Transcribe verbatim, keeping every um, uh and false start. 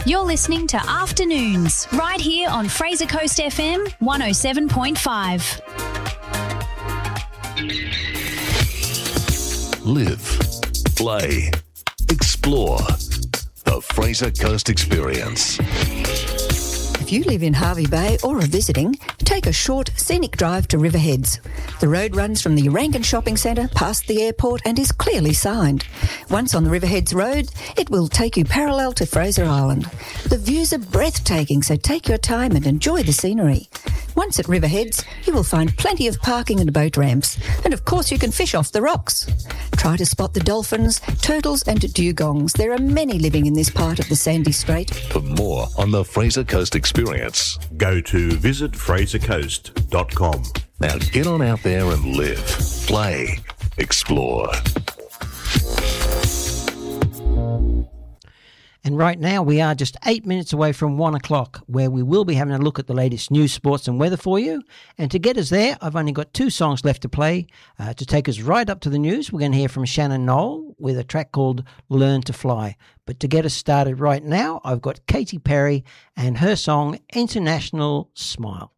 You're listening to Afternoons, right here on Fraser Coast F M one oh seven point five. Live, play, explore. The Fraser Coast Experience. If you live in Hervey Bay or are visiting, take a short, scenic drive to Riverheads. The road runs from the Rankin Shopping Centre past the airport and is clearly signed. Once on the Riverheads Road, it will take you parallel to Fraser Island. The views are breathtaking, so take your time and enjoy the scenery. Once at Riverheads, you will find plenty of parking and boat ramps. And of course, you can fish off the rocks. Try to spot the dolphins, turtles and dugongs. There are many living in this part of the Sandy Strait. For more on the Fraser Coast Experience, go to visit fraser coast dot com. Now get on out there and live, play, explore. And right now we are just eight minutes away from one o'clock, where we will be having a look at the latest news, sports and weather for you. And to get us there, I've only got two songs left to play. Uh, to take us right up to the news, we're going to hear from Shannon Knoll with a track called Learn to Fly. But to get us started right now, I've got Katy Perry and her song International Smile.